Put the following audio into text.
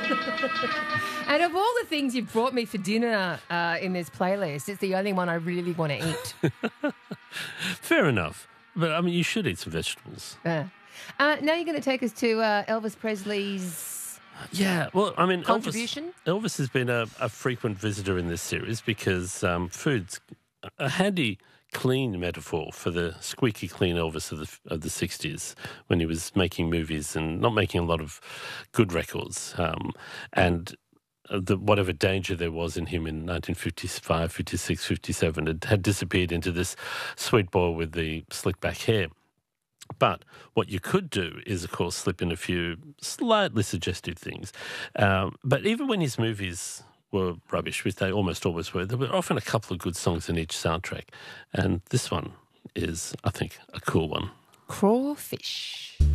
And of all the things you've brought me for dinner in this playlist, it's the only one I really want to eat. Fair enough. But, I mean, you should eat some vegetables. Now you're going to take us to Elvis Presley's contribution? Elvis has been a frequent visitor in this series because food's a handy, clean metaphor for the squeaky clean Elvis of the 60s when he was making movies and not making a lot of good records. Whatever danger there was in him in 1955, 56, 57 had disappeared into this sweet boy with the slick back hair. But what you could do is, of course, slip in a few slightly suggestive things. But even when his movies were rubbish, which they almost always were, there were often a couple of good songs in each soundtrack. And this one is, I think, a cool one. Crawfish.